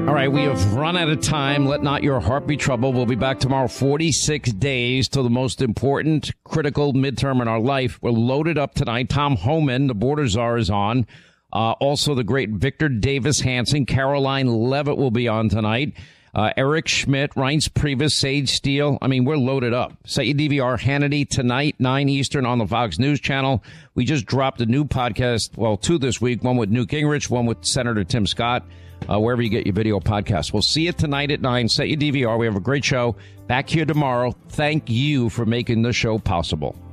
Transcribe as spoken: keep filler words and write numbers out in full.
All right, we have run out of time. Let not your heart be troubled. We'll be back tomorrow, forty-six days till the most important, critical midterm in our life. We're loaded up tonight. Tom Homan, the border czar, is on. Uh, also, the great Victor Davis Hanson. Caroline Levitt will be on tonight. Uh, Eric Schmidt, Reince Priebus, Sage Steele. I mean, we're loaded up. Set your D V R. Hannity tonight, nine Eastern on the Fox News Channel. We just dropped a new podcast, well, two this week, one with Newt Gingrich, one with Senator Tim Scott, uh, wherever you get your video podcast. We'll see you tonight at nine. Set your D V R. We have a great show. Back here tomorrow. Thank you for making the show possible.